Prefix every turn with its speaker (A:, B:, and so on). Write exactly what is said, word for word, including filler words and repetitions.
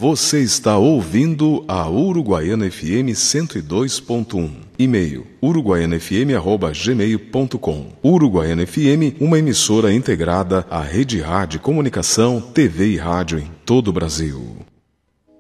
A: Você está ouvindo a Uruguaiana F M cento e dois ponto um. E-mail uruguaiana f m arroba gmail ponto com. Uruguaiana F M, uma emissora integrada à Rede Rádio Comunicação, T V e Rádio em todo o Brasil.